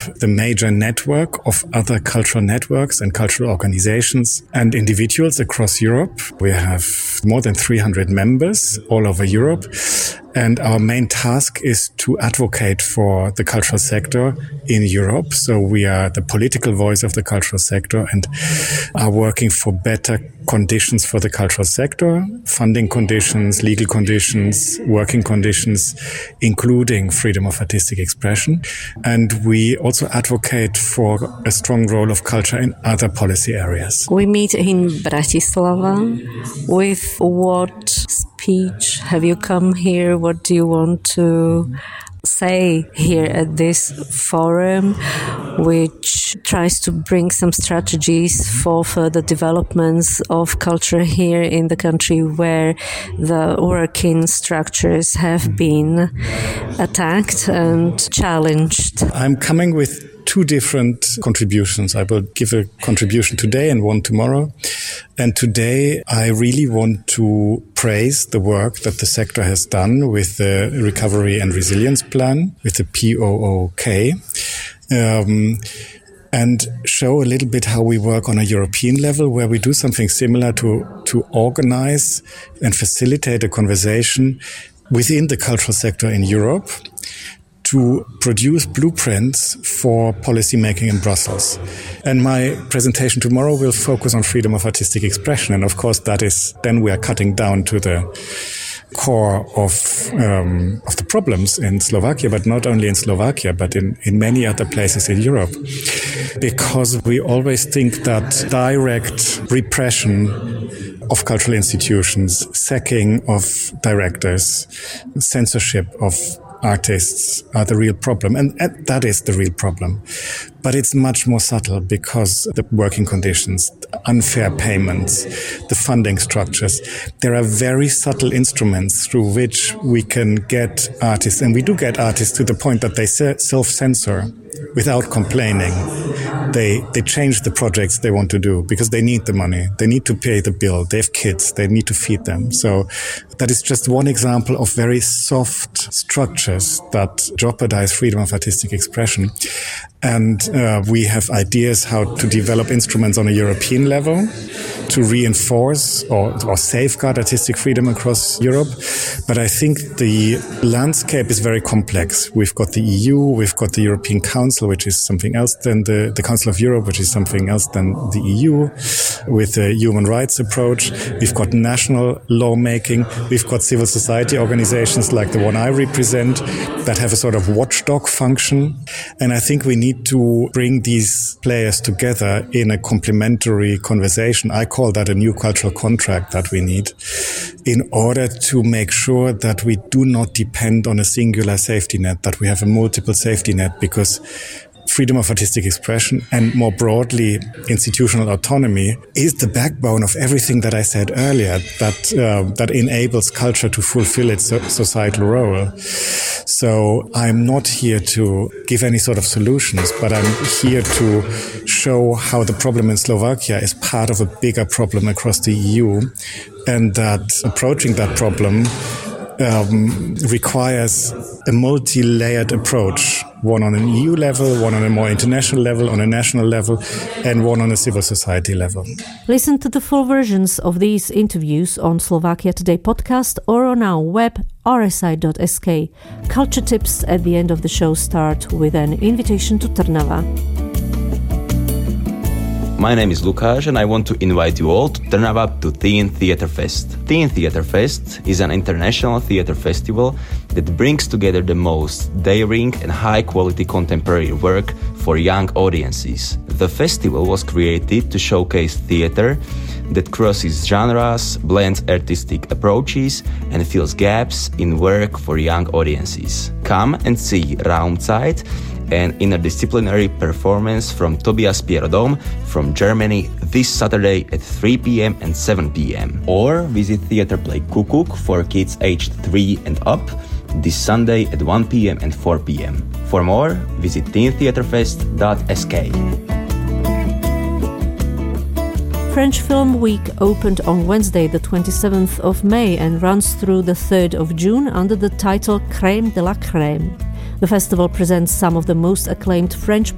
the major network of other cultural networks and cultural organizations and individuals across Europe. We have more than 300 members all over Europe. And our main task is to advocate for the cultural sector in Europe. So we are the political voice of the cultural sector and are working for better conditions for the cultural sector, funding conditions, legal conditions, working conditions, including freedom of artistic expression. And we also advocate for a strong role of culture in other policy areas. We meet in Bratislava. With what speech have you come here? What do you want to say here at this forum, which tries to bring some strategies for further developments of culture here in the country where the working structures have been attacked and challenged? I'm coming with two different contributions. I will give a contribution today and one tomorrow. And today I really want to praise the work that the sector has done with the Recovery and Resilience Plan, with the POOK, and show a little bit how we work on a European level, where we do something similar to organize and facilitate a conversation within the cultural sector in Europe, to produce blueprints for policymaking in Brussels. And my presentation tomorrow will focus on freedom of artistic expression. And of course, then we are cutting down to the core of the problems in Slovakia, but not only in Slovakia, but in many other places in Europe. Because we always think that direct repression of cultural institutions, sacking of directors, censorship of artists are the real problem. And that is the real problem. But it's much more subtle because the working conditions, the unfair payments, the funding structures, there are very subtle instruments through which we can get artists, and we do get artists to the point that they self-censor without complaining. They change the projects they want to do because they need the money. They need to pay the bill. They have kids. They need to feed them. So that is just one example of very soft structures that jeopardize freedom of artistic expression. And we have ideas how to develop instruments on a European level to reinforce or safeguard artistic freedom across Europe. But I think the landscape is very complex. We've got the EU, we've got the European Council, which is something else than the Council of Europe, which is something else than the EU, with a human rights approach. We've got national lawmaking. We've got civil society organizations like the one I represent that have a sort of watchdog function. And I think we need to bring these players together in a complementary conversation. I call that a new cultural contract that we need in order to make sure that we do not depend on a singular safety net, that we have a multiple safety net, because freedom of artistic expression and more broadly institutional autonomy is the backbone of everything that I said earlier, that enables culture to fulfill its societal role. So I'm not here to give any sort of solutions, but I'm here to show how the problem in Slovakia is part of a bigger problem across the EU, and that approaching that problem requires a multi-layered approach, one on an EU level, one on a more international level, on a national level, and one on a civil society level. Listen to the full versions of these interviews on Slovakia Today podcast or on our web rsi.sk. Culture tips at the end of the show start with an invitation to Trnava. My name is Lukáš and I want to invite you all to Trnava to Teen Theatre Fest. Teen Theatre Fest is an international theatre festival that brings together the most daring and high-quality contemporary work for young audiences. The festival was created to showcase theatre that crosses genres, blends artistic approaches and fills gaps in work for young audiences. Come and see Raumzeit, an interdisciplinary performance from Tobias Pierodom from Germany this Saturday at 3 p.m. and 7 p.m. Or visit Theatre Play Kukuk for kids aged 3 and up this Sunday at 1 p.m. and 4 p.m. For more, visit teentheatrefest.sk. French Film Week opened on Wednesday, the 27th of May and runs through the 3rd of June under the title Crème de la Crème. The festival presents some of the most acclaimed French